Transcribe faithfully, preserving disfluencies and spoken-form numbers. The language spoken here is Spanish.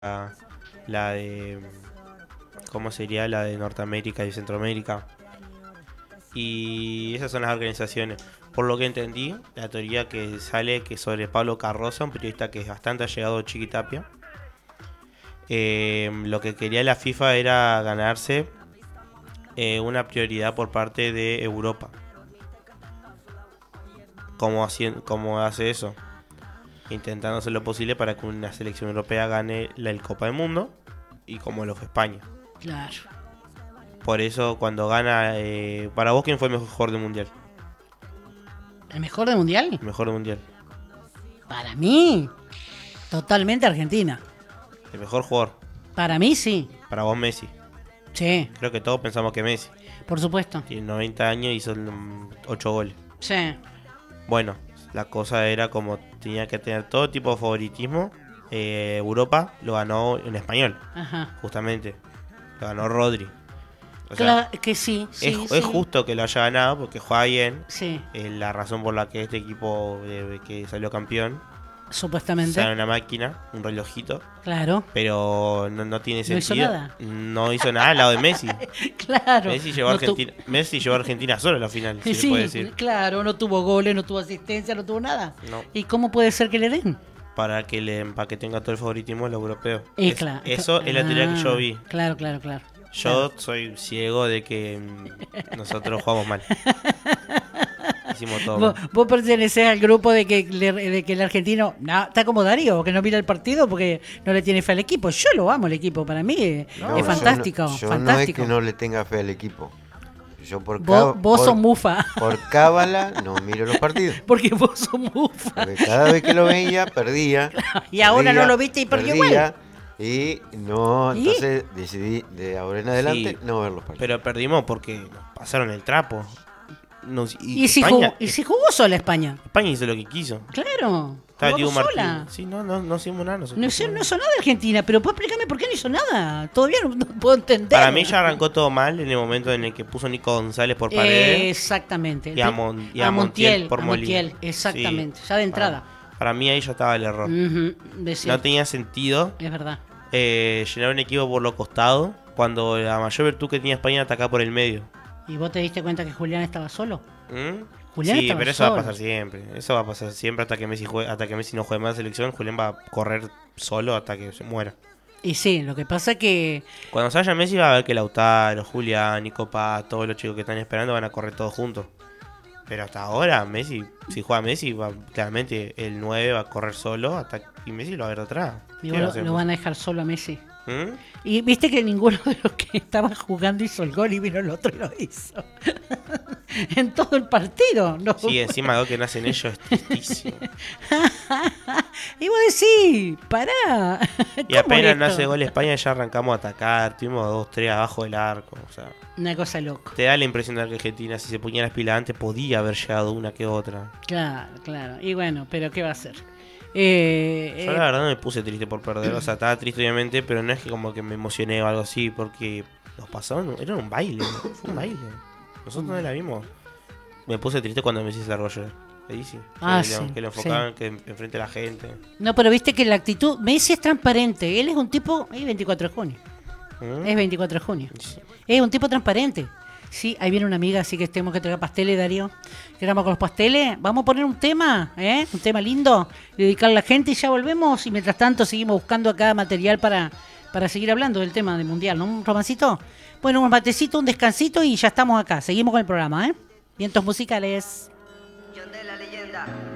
la, la de... ¿Cómo sería? La de Norteamérica y Centroamérica. Y esas son las organizaciones. Por lo que entendí, la teoría que sale que sobre Pablo Carroza, un periodista que es bastante allegado a Chiquitapia, eh, lo que quería la FIFA era ganarse eh, una prioridad por parte de Europa. ¿Cómo, haci- cómo hace eso? Intentando hacer lo posible para que una selección europea gane la el Copa del Mundo, y como lo fue España. Claro. Por eso cuando gana... Eh, para vos, ¿quién fue el mejor del Mundial? ¿El mejor del mundial? El mejor del Mundial. Para mí, totalmente Argentina. El mejor jugador. Para mí sí. Para vos, Messi. Sí, Creo que todos pensamos que Messi. por supuesto. Tiene noventa años y hizo ocho goles. Sí. Bueno, la cosa era como tenía que tener todo tipo de favoritismo. Eh, Europa lo ganó en español, Ajá. justamente. Lo ganó Rodri. O sea, Claro que sí, sí, es, sí. es justo que lo haya ganado porque juega bien. Sí, Es la razón por la que este equipo eh, que salió campeón supuestamente. sale una máquina, un relojito. Claro. Pero no, no tiene No hizo sentido. nada. No hizo nada al lado de Messi. Claro. Messi llevó a No tu- Argentina, Messi llevó a Argentina solo a la final, si Sí, se puede decir. claro, no tuvo goles, no tuvo asistencia, no tuvo nada. No. ¿Y cómo puede ser que le den? Para que le para que tenga todo el favoritismo el europeo. Eh, Es- claro, eso es la teoría que yo Ah, vi. Claro, claro, claro. Yo soy ciego de que mm, nosotros jugamos mal. Hicimos todo Vos, mal. vos pertenecés al grupo de que, le- de que el argentino no, está como Darío, que no mira el partido porque no le tiene fe al equipo. Yo lo amo el equipo, para mí eh, No, es yo fantástico. no- Yo, fantástico. no es que no le tenga fe al equipo. Yo por, Vos, cá- vos por, sos mufa, por cábala no miro los partidos. porque vos sos mufa. Porque cada vez que lo veía, perdía. Y ahora perdía, no lo viste y perdió perdía, Y no, ¿Y? entonces decidí de ahora en adelante Sí, no ver los partidos. pero perdimos porque nos pasaron el trapo. Nos- y Y si, España, jugó, y si jugó sola España. España hizo lo que quiso. Claro. Estaba jugó Diego sola. Martínez. Sí, no, no, no hicimos nada nosotros. No hizo, no hizo nada Argentina, pero puedo explicarme por qué no hizo nada. Todavía no, no puedo entender. Para mí ya arrancó todo mal en el momento en el que puso Nico González por Paredes. Exactamente. Y a Mon- y a a Montiel Montiel, por a Molina. Montiel, exactamente. Sí. Ya de entrada. Para, para mí ahí ya estaba el error. Ujú, de No cierto. tenía sentido Es verdad. eh, llenar un equipo por los costados cuando la mayor virtud que tenía España era atacar por el medio. ¿Y vos te diste cuenta que Julián estaba solo? ¿Mm? Julián sí, estaba pero eso va a solo. pasar siempre. Eso va a pasar siempre hasta que Messi juegue, hasta que Messi no juegue más la selección. Julián va a correr solo hasta que se muera. Y sí, lo que pasa que... Cuando se vaya Messi va a ver que Lautaro, Julián, Nico Paz, todos los chicos que están esperando van a correr todos juntos. Pero hasta ahora Messi, si juega Messi, va, claramente el nueve va a correr solo hasta y Messi lo va a ver de atrás. y ¿Qué vos va a lo, hacer? lo van a dejar solo a Messi. ¿Mm? Y viste que ninguno de los que estaban jugando hizo el gol y vino el otro y lo hizo. En todo el partido. ¿No? Sí, encima algo que no hacen ellos es tristísimo. Y vos decís, pará. Y ¿cómo apenas esto? no hace gol España ya arrancamos a atacar. Tuvimos dos, tres abajo del arco. O sea, Una cosa loca. te da la impresión de que Argentina, si se ponía las pilas antes, podía haber llegado una que otra. Claro, claro. Y bueno, pero ¿qué va a hacer? Eh, Yo eh, la verdad no me puse triste por perder. O sea, estaba triste obviamente, pero no es que como que me emocioné o algo así, porque nos pasaron, era un baile. Fue un baile. Nosotros no la vimos. Me puse triste cuando Messi se largó yo. Ahí sí. Ah, que, lo- sí, que lo enfocaban, que enfrente a la gente. No, pero viste que la actitud... Messi es transparente. Él es un tipo... Es veinticuatro de junio. ¿Mm? Es veinticuatro de junio. Sí. Es un tipo transparente. Sí, ahí viene una amiga, así que tenemos que traer pasteles, Darío. Quedamos con los pasteles. Vamos a poner un tema, ¿eh? Un tema lindo, dedicarle a la gente y ya volvemos. Y mientras tanto seguimos buscando acá material para, para seguir hablando del tema del mundial, ¿no? Un romancito. Bueno, un matecito, un descansito y ya estamos acá. Seguimos con el programa, ¿eh? Vientos musicales. Yandel la leyenda.